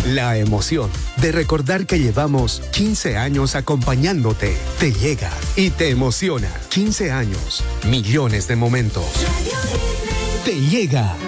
La emoción de recordar que llevamos 15 años acompañándote te llega y te emociona. 15 años, millones de momentos. Te llega.